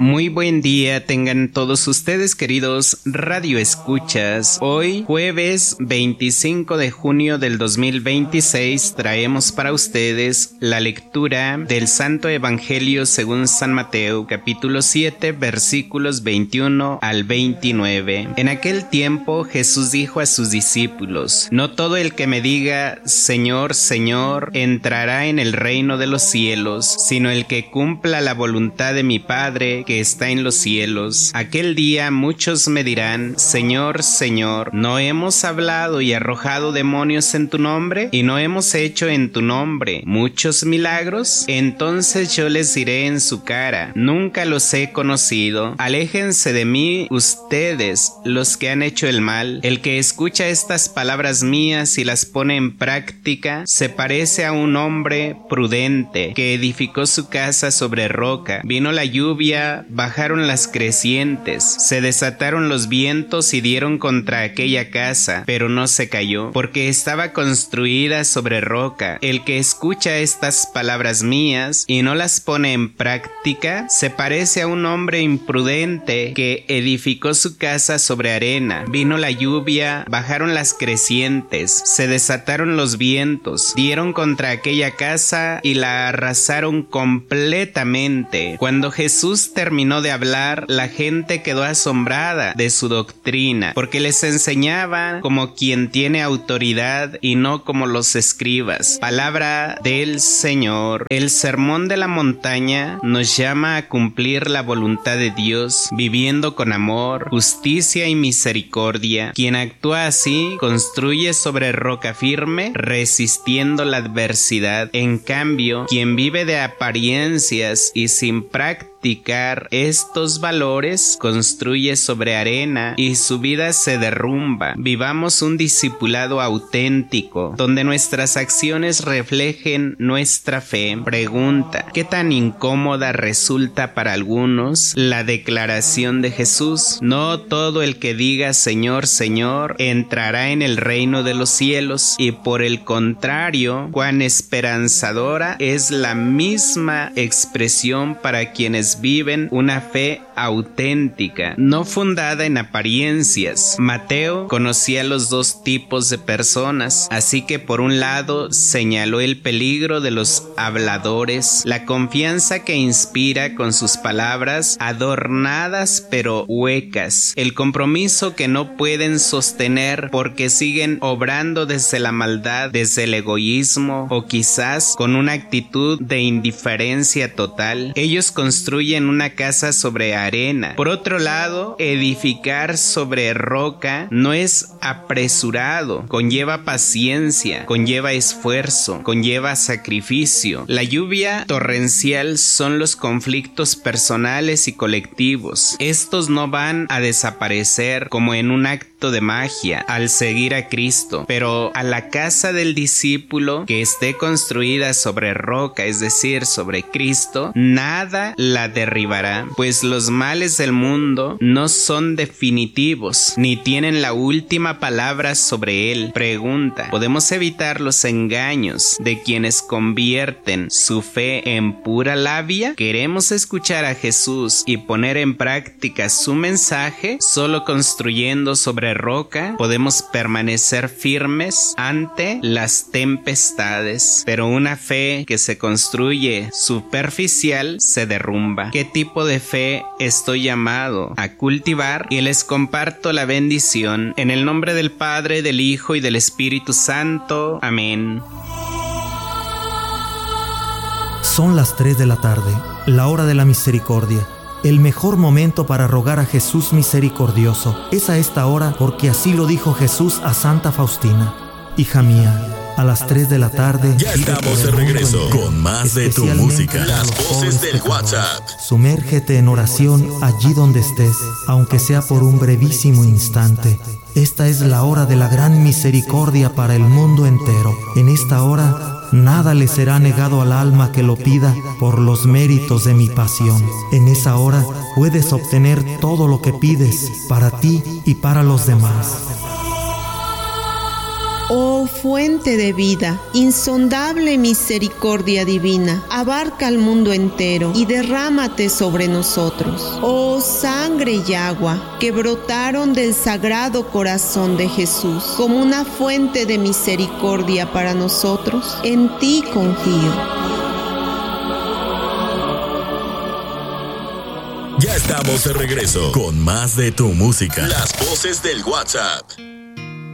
Muy buen día tengan todos ustedes, queridos radioescuchas. Hoy, jueves 25 de junio del 2026, traemos para ustedes la lectura del Santo Evangelio según San Mateo, capítulo 7, versículos 21 al 29. En aquel tiempo Jesús dijo a sus discípulos: No todo el que me diga Señor, Señor, entrará en el reino de los cielos, sino el que cumpla la voluntad de mi Padre que está en los cielos. Aquel día muchos me dirán: Señor, Señor, ¿no hemos hablado y arrojado demonios en tu nombre? ¿Y no hemos hecho en tu nombre muchos milagros? Entonces yo les diré en su cara: Nunca los he conocido. Aléjense de mí ustedes, los que han hecho el mal. El que escucha estas palabras mías y las pone en práctica se parece a un hombre prudente que edificó su casa sobre roca. Vino la lluvia, bajaron las crecientes, se desataron los vientos y dieron contra aquella casa, pero no se cayó, porque estaba construida sobre roca. El que escucha estas palabras mías y no las pone en práctica se parece a un hombre imprudente que edificó su casa sobre arena. Vino la lluvia, bajaron las crecientes, se desataron los vientos, dieron contra aquella casa y la arrasaron completamente. Cuando Jesús terminó de hablar, la gente quedó asombrada de su doctrina, porque les enseñaba como quien tiene autoridad y no como los escribas. Palabra del Señor. El sermón de la montaña nos llama a cumplir la voluntad de Dios, viviendo con amor, justicia y misericordia. Quien actúa así construye sobre roca firme, resistiendo la adversidad. En cambio, quien vive de apariencias y sin practicar estos valores construye sobre arena y su vida se derrumba. Vivamos un discipulado auténtico, donde nuestras acciones reflejen nuestra fe. Pregunta: ¿qué tan incómoda resulta para algunos la declaración de Jesús? No todo el que diga Señor, Señor, entrará en el reino de los cielos, y por el contrario, cuán esperanzadora es la misma expresión para quienes viven una fe auténtica, no fundada en apariencias. Mateo conocía los dos tipos de personas, así que por un lado señaló el peligro de los habladores, la confianza que inspira con sus palabras adornadas pero huecas, el compromiso que no pueden sostener porque siguen obrando desde la maldad, desde el egoísmo o quizás con una actitud de indiferencia total. Ellos construyen una casa sobre arena. Por otro lado, edificar sobre roca no es apresurado, conlleva paciencia, conlleva esfuerzo, conlleva sacrificio. La lluvia torrencial son los conflictos personales y colectivos. Estos no van a desaparecer como en un acto de magia al seguir a Cristo, pero a la casa del discípulo que esté construida sobre roca, es decir, sobre Cristo, nada la derribará, pues los males del mundo no son definitivos, ni tienen la última palabra sobre él. Pregunta: ¿podemos evitar los engaños de quienes convierten su fe en pura labia? ¿Queremos escuchar a Jesús y poner en práctica su mensaje? Solo construyendo sobre roca podemos permanecer firmes ante las tempestades, pero una fe que se construye superficial se derrumba. ¿Qué tipo de fe estoy llamado a cultivar? Y les comparto la bendición en el nombre del Padre, del Hijo y del Espíritu Santo. Amén. Son las 3 de la tarde, la hora de la misericordia. El mejor momento para rogar a Jesús misericordioso es a esta hora, porque así lo dijo Jesús a Santa Faustina: Hija mía, a las 3 de la tarde ya estamos de regreso con más de tu música. Las voces del WhatsApp. Sumérgete en oración allí donde estés, aunque sea por un brevísimo instante. Esta es la hora de la gran misericordia para el mundo entero. En esta hora nada le será negado al alma que lo pida por los méritos de mi pasión. En esa hora puedes obtener todo lo que pides para ti y para los demás. Oh fuente de vida, insondable misericordia divina, abarca al mundo entero y derrámate sobre nosotros. Oh sangre y agua que brotaron del sagrado corazón de Jesús como una fuente de misericordia para nosotros, en ti confío. Ya estamos de regreso con más de tu música. Las voces del WhatsApp.